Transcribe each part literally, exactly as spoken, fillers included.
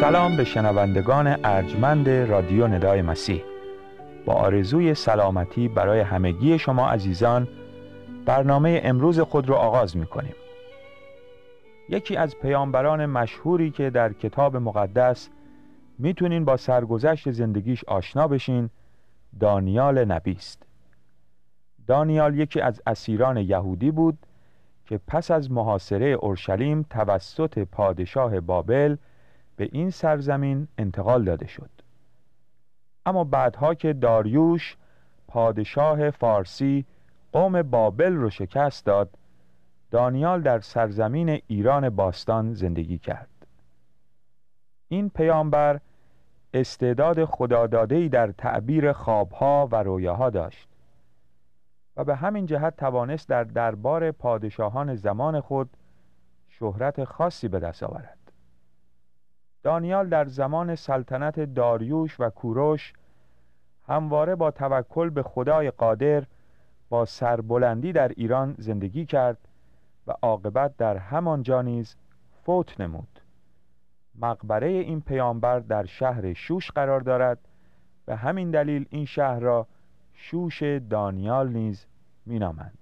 سلام به شنوندگان ارجمند رادیو ندای مسیح. با آرزوی سلامتی برای همگی شما عزیزان برنامه امروز خود را آغاز می کنیم. یکی از پیامبران مشهوری که در کتاب مقدس میتونین با سرگذشت زندگیش آشنا بشین دانیال نبی است. دانیال یکی از اسیران یهودی بود که پس از محاصره اورشلیم توسط پادشاه بابل به این سرزمین انتقال داده شد. اما بعدها که داریوش پادشاه فارسی قوم بابل رو شکست داد، دانیال در سرزمین ایران باستان زندگی کرد. این پیامبر استعداد خداداده‌ای در تعبیر خوابها و رویاها داشت و به همین جهت توانست در دربار پادشاهان زمان خود شهرت خاصی به دست آورد. دانیال در زمان سلطنت داریوش و کوروش همواره با توکل به خدای قادر با سربلندی در ایران زندگی کرد و عاقبت در همانجا نیز فوت نمود. مقبره این پیامبر در شهر شوش قرار دارد، به همین دلیل این شهر را شوش دانیال نیز مینامند.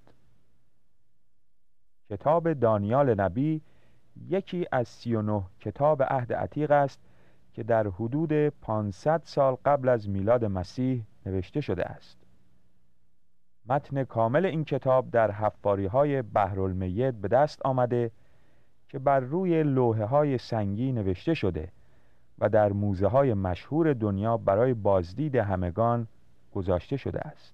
کتاب دانیال نبی یکی از سی و نه کتاب عهد عتیق است که در حدود پانصد سال قبل از میلاد مسیح نوشته شده است. متن کامل این کتاب در حفاری‌های بحرالمیت به دست آمده که بر روی لوحه‌های سنگی نوشته شده و در موزه‌های مشهور دنیا برای بازدید همگان گذاشته شده است.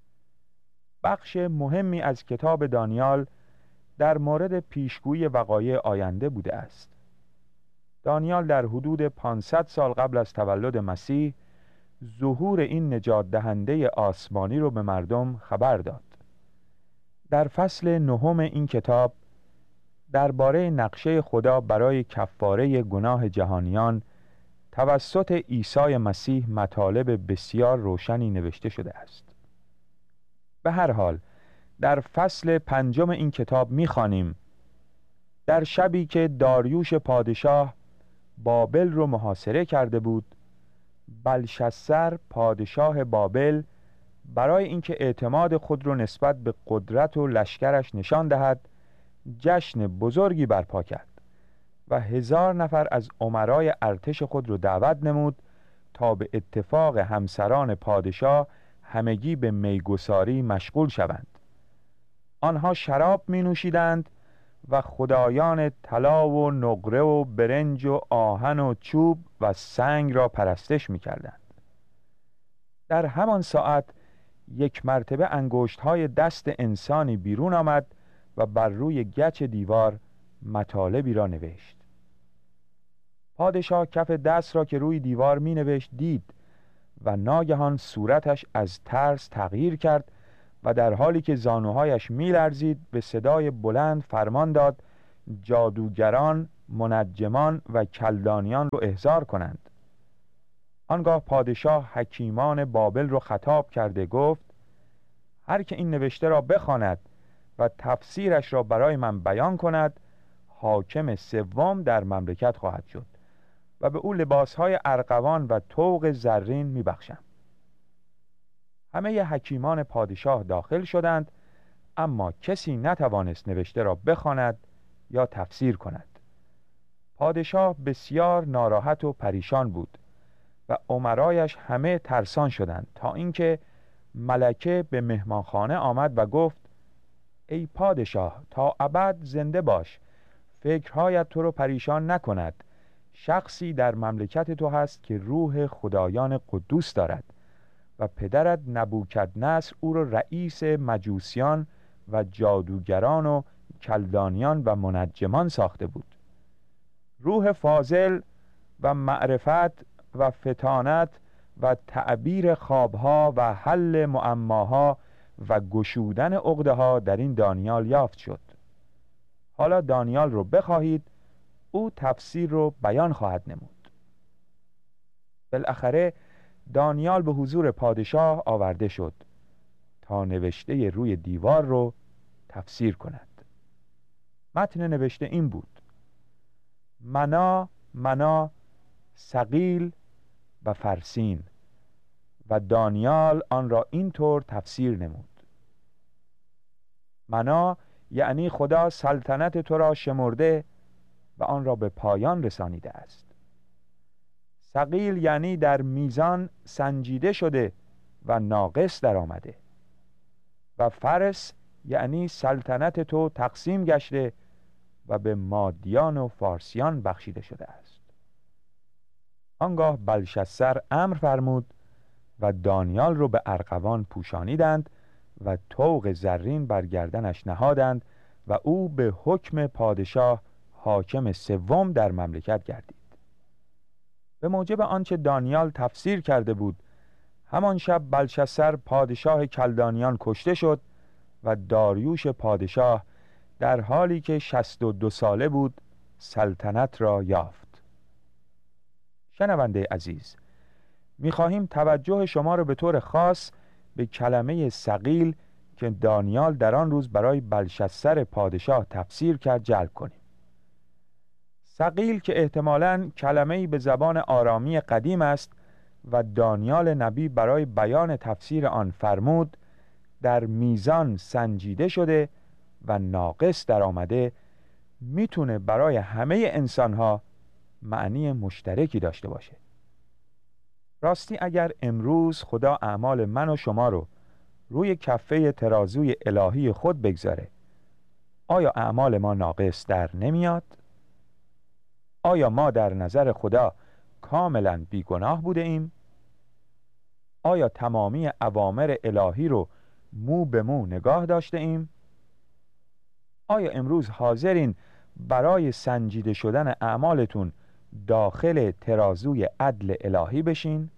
بخش مهمی از کتاب دانیال در مورد پیشگویی وقایع آینده بوده است. دانیال در حدود پانصد سال قبل از تولد مسیح ظهور این نجات دهنده آسمانی رو به مردم خبر داد. در فصل نهم این کتاب درباره نقشه خدا برای کفاره گناه جهانیان توسط عیسی مسیح مطالب بسیار روشنی نوشته شده است. به هر حال در فصل پنجم این کتاب می‌خوانیم در شبی که داریوش پادشاه بابل رو محاصره کرده بود، بلشسر پادشاه بابل برای اینکه اعتماد خود رو نسبت به قدرت و لشکرش نشان دهد جشن بزرگی برپا کرد و هزار نفر از امرای ارتش خود رو دعوت نمود تا به اتفاق همسران پادشاه همگی به میگساری مشغول شوند. آنها شراب می نوشیدند و خدایان طلا و نقره و برنج و آهن و چوب و سنگ را پرستش می کردند. در همان ساعت یک مرتبه انگشت‌های دست انسانی بیرون آمد و بر روی گچ دیوار مطالبی را نوشت. پادشاه کف دست را که روی دیوار می نوشت دید و ناگهان صورتش از ترس تغییر کرد و در حالی که زانوهایش می لرزید به صدای بلند فرمان داد جادوگران، منجمان و کلدانیان رو احضار کنند. آنگاه پادشاه حکیمان بابل رو خطاب کرده گفت هر که این نوشته را بخواند و تفسیرش را برای من بیان کند حاکم سوم در مملکت خواهد شد و به او لباسهای ارغوان و طوق زرین میبخشم. همه حکیمان پادشاه داخل شدند، اما کسی نتوانست نوشته را بخواند یا تفسیر کند. پادشاه بسیار ناراحت و پریشان بود و امرایش همه ترسان شدند تا اینکه ملکه به مهمانخانه آمد و گفت ای پادشاه تا ابد زنده باش، فکرهایت تو رو پریشان نکند. شخصی در مملکت تو هست که روح خدایان قدوس دارد و پدرت نبوکدنصر او را رئیس مجوسیان و جادوگران و کلدانیان و منجمان ساخته بود. روح فاضل و معرفت و فطانت و تعبیر خوابها و حل معماها و گشودن عقده‌ها در این دانیال یافت شد. حالا دانیال رو بخواهید، او تفسیر رو بیان خواهد نمود. بالاخره دانیال به حضور پادشاه آورده شد تا نوشته روی دیوار رو تفسیر کند. متن نوشته این بود: منا منا ثقیل و فرسین، و دانیال آن را اینطور تفسیر نمود: منا یعنی خدا سلطنت تو را شمرده و آن را به پایان رسانیده است. ثقیل یعنی در میزان سنجیده شده و ناقص در آمده. و فرس یعنی سلطنت تو تقسیم گشته و به مادیان و فارسیان بخشیده شده است. آنگاه بلشسر امر فرمود و دانیال رو به ارغوان پوشانیدند و طوق زرین بر گردنش نهادند و او به حکم پادشاه حاکم سوم در مملکت گردید. به موجب آنچه دانیال تفسیر کرده بود، همان شب بلشسر پادشاه کلدانیان کشته شد و داریوش پادشاه در حالی که شصت و دو ساله بود سلطنت را یافت. شنونده عزیز، می‌خواهیم توجه شما را به طور خاص به کلمه ثقیل که دانیال در آن روز برای بلشسر پادشاه تفسیر کرد جلب کنیم. ثقیل که احتمالاً کلمه‌ای به زبان آرامی قدیم است و دانیال نبی برای بیان تفسیر آن فرمود در میزان سنجیده شده و ناقص در آمده، میتونه برای همه انسانها معنی مشترکی داشته باشه. راستی اگر امروز خدا اعمال من و شما رو روی کفه ترازوی الهی خود بگذاره، آیا اعمال ما ناقص در نمیاد؟ آیا ما در نظر خدا کاملا بیگناه بوده ایم؟ آیا تمامی اوامر الهی رو مو به مو نگاه داشته ایم؟ آیا امروز حاضرین برای سنجیده شدن اعمالتون داخل ترازوی عدل الهی بشین؟